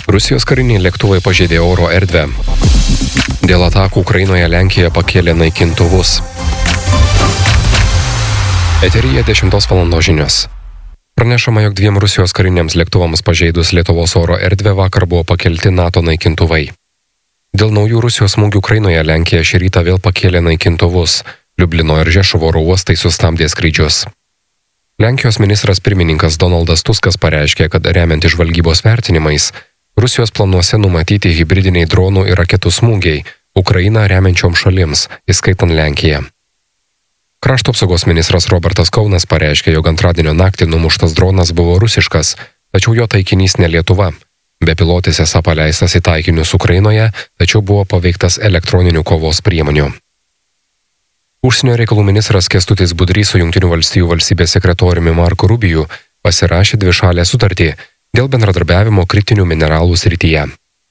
Rusijos kariniai lėktuvai pažeidė oro erdvę. Dėl atakų Ukrainoje Lenkija pakėlė naikintuvus. Eteryje 10 val. Žinios. Pranešama, jog 2 Rusijos kariniams lėktuvams pažeidus Lietuvos oro erdvę vakar buvo pakelti NATO naikintuvai. Dėl naujų Rusijos smūgių Ukrainoje Lenkija šį rytą vėl pakėlė naikintuvus. Liublino ir Žešuvo oro uostai sustabdė skrydžius. Lenkijos ministras pirmininkas Donaldas Tuskas pareiškė, kad remiantis žvalgybos vertinimais, Rusijos planuose numatyti hibridiniai dronų ir raketų smūgiai Ukrainą remiančiom šalims, įskaitant Lenkiją. Krašto apsaugos ministras Robertas Kaunas pareiškė, jog antradienio naktį numuštas dronas buvo rusiškas, tačiau jo taikinys ne Lietuva. Bepilotis esą paleistas į taikinius Ukrainoje, tačiau buvo paveiktas elektroninių kovos priemonių. Užsienio reikalų ministras Kęstutis Budrys su Jungtinių valstijų valstybės sekretoriumi Marku Rubiju pasirašė dvišalę sutartį dėl bendradarbiavimo kritinių mineralų srityje.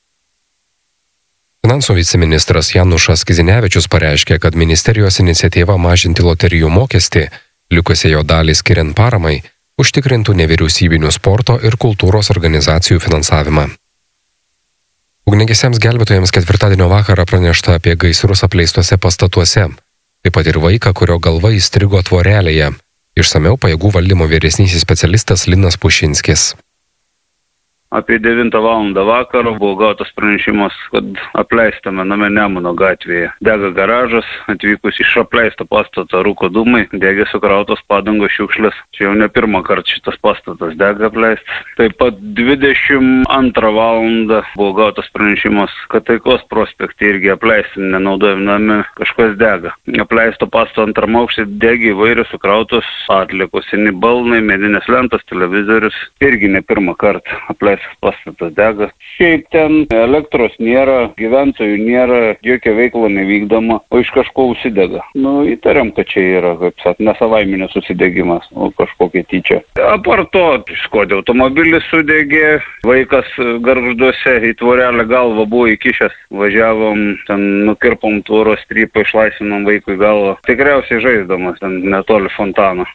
Finansų viceministras Janušas Kizinevičius pareiškė, kad ministerijos iniciatyva mažinti loterijų mokestį, likusią jo dalį skiriant paramai, užtikrintų nevyriausybinių sporto ir kultūros organizacijų finansavimą. Ugniagesiams gelbėtojams ketvirtadienio vakarą pranešta apie gaisrus apleistuose pastatuose, taip pat ir vaiką, kurio galva įstrigo tvorelėje. Išsamiau pajėgų valdymo vyresnysis specialistas Linas Pušinskis. Apie 9 val. Vakaro buvo gautas pranešimas, kad apleistame name Nemuno gatvėje dega garažas, atvykus iš apleisto pastato rūko dūmai, degė sukrautos padangos šiukšlės. Čia jau ne pirmą kartą šitas pastatas dega apleistas. Taip pat 22 val. Buvo gautas pranešimas, kad Taikos prospekte irgi apleisti nenaudojami name kažkas dega. Apleisto pastato antram aukšte degė įvairios sukrautos atliekos, seni balnai, medinės lentos, televizorius. Irgi ne pirmą kartą apleistas pastatas dega. Šiaip ten elektros nėra, gyventojų nėra, jokia veikla nevykdoma, o iš kažko užsidega. Įtariam, kad čia yra, kaip sakant, nesavaiminės susidegimas, o kažkokia tyčia. Apart to, Škoda automobilis sudegė, vaikas Gargžduose į tvorelę galvą buvo įkišęs, važiavom, ten nukirpom tvoros strypą, išlaisvinom vaikui galvą. Tikriausiai žaisdamas, ten netoli fontano.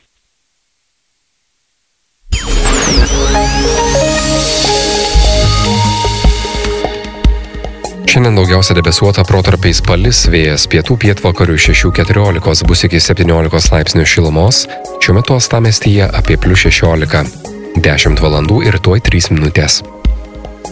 Šiandien daugiausia debesuota, protarpiais palis, vėjas pietų pietvakarių 6–14, bus iki 17 laipsnių šilumos, šiuo metu uostamiestyje apie +16. 10 val. Ir tuoj 3 minutės.